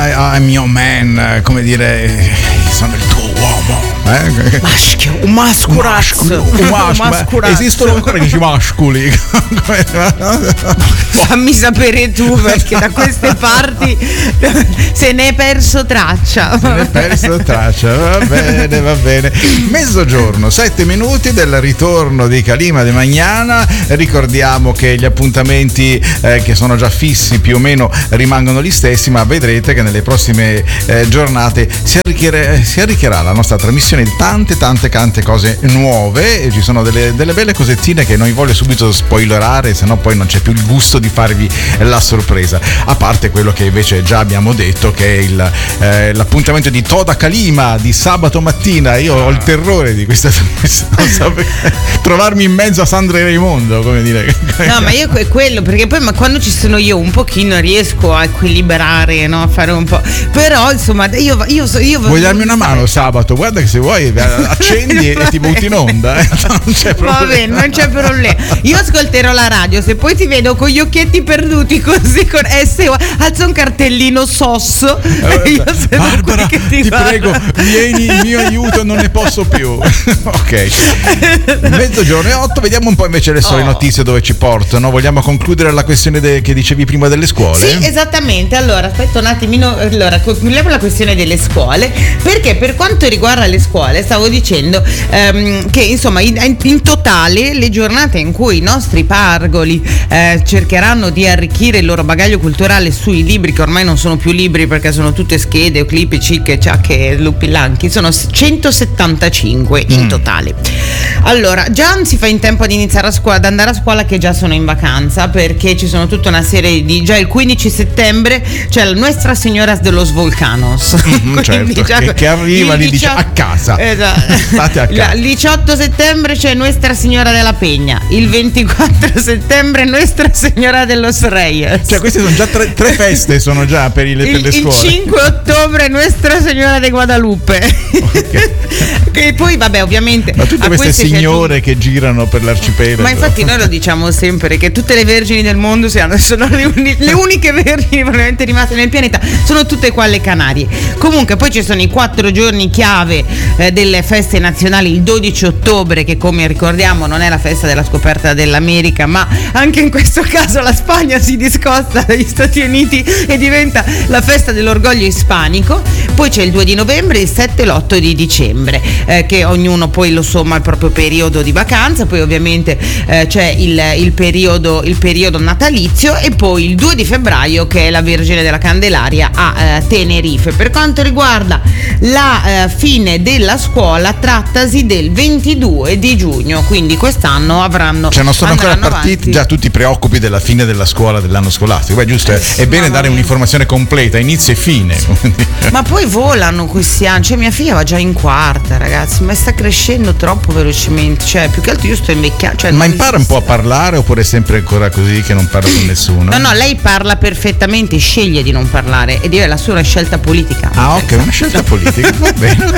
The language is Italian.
I'm your man, come dire, sono il tuo uomo. Maschio, un mascurazzo. Esistono ancora gli mascoli? Fammi sapere tu, perché da queste parti se ne è perso traccia. Va bene. Mezzogiorno, 7 minuti del ritorno di Calima de Magnana. Ricordiamo che gli appuntamenti che sono già fissi più o meno rimangono gli stessi, ma vedrete che nelle prossime giornate si arricchirà la nostra trasmissione di tante cose nuove, e ci sono delle belle cosettine che non voglio subito spoilerare, se no poi non c'è più il gusto di farvi la sorpresa, a parte quello che invece già abbiamo detto, che è l'appuntamento di Toda Calima di sabato mattina. Io ho il terrore di questa non so, trovarmi in mezzo a Sandra e Raimondo, come dire. No, ma io è quello, perché poi ma quando ci sono io un pochino riesco a equilibrare, no? A fare un po', però insomma io vuoi darmi una mano sabato? Guarda che se vuoi accendi e ti butti in onda, non c'è problema. Va bene, non c'è problema. Io ascolterò la radio, se poi ti vedo con gli occhietti perduti così con alza un cartellino SOS e io Barbara, ti prego, vieni in mio aiuto, non ne posso più. Ok, mezzogiorno e 8, vediamo un po' invece le sole notizie dove ci portano. Vogliamo concludere la questione che dicevi prima delle scuole? Sì, esattamente. Allora, aspetta un attimino, concludiamo la questione delle scuole, perché per quanto riguarda le scuole stavo dicendo che insomma in totale le giornate in cui i nostri pargoli cercheranno di arricchire il loro bagaglio culturale sui libri, che ormai non sono più libri perché sono tutte schede, clip, cicche, ciacche, lupi lanchi, sono 175 in totale. Allora, già si fa in tempo ad iniziare ad andare a scuola, che già sono in vacanza, perché ci sono tutta una serie di, già il 15 settembre c'è la Nuestra Signora de los Volcanos, certo, che arriva lì, dice a casa. Esatto. State a casa. Il 18 settembre c'è Nuestra Signora della Peña, il 24 settembre Nuestra Signora de los Reyes. Cioè queste sono già tre feste, sono già per le scuole. Il 5 ottobre Nuestra Signora de Guadalupe. Okay. E poi vabbè, ovviamente, ma tutte queste signore che girano per l'arcipelago. Ma infatti noi lo diciamo sempre, che tutte le vergini del mondo sono le uniche vergini veramente rimaste nel pianeta, sono tutte qua alle Canarie. Comunque poi ci sono i 4 giorni chiave delle feste nazionali. Il 12 ottobre, che come ricordiamo non è la festa della scoperta dell'America, ma anche in questo caso la Spagna si discosta dagli Stati Uniti e diventa la festa dell'orgoglio ispanico. Poi c'è il 2 di novembre, il 7 e l'8 di dicembre, che ognuno poi lo somma al proprio periodo di vacanza. Poi ovviamente c'è il periodo natalizio, e poi il 2 di febbraio che è la Vergine della Candelaria a Tenerife. Per quanto riguarda la fine della scuola, trattasi del 22 di giugno, quindi quest'anno avranno, cioè non sono ancora partiti, già tu ti preoccupi della fine della scuola, dell'anno scolastico. Beh, giusto, è bene dare un'informazione completa, inizio e fine. Ma poi volano questi anni, cioè mia figlia va già in quarta, ragazzi, ma sta crescendo troppo velocemente, cioè più che altro io sto invecchiando, cioè, ma impara un po' a parlare, oppure è sempre ancora così che non parla con nessuno? No, lei parla perfettamente, sceglie di non parlare, ed è la sua scelta politica. Ah, ok, una scelta politica, va bene,